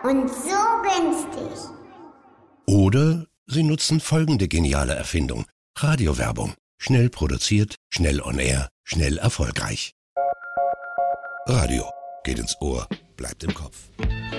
und so günstig. Oder Sie nutzen folgende geniale Erfindung: Radiowerbung. Schnell produziert, schnell on air, schnell erfolgreich. Radio geht ins Ohr, bleibt im Kopf.